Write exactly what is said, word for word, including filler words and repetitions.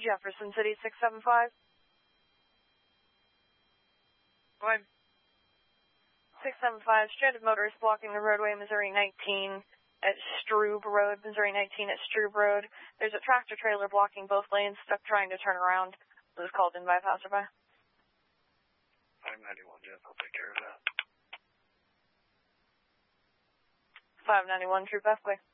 Jefferson City six seven five. Go ahead. six seven five, stranded motorist blocking the roadway, Missouri nineteen at Strube Road, Missouri nineteen at Strube Road. There's a tractor trailer blocking both lanes, stuck trying to turn around. It was called in by a passerby. five ninety-one, Jeff, I'll take care of that. five ninety-one, Troop F, clear.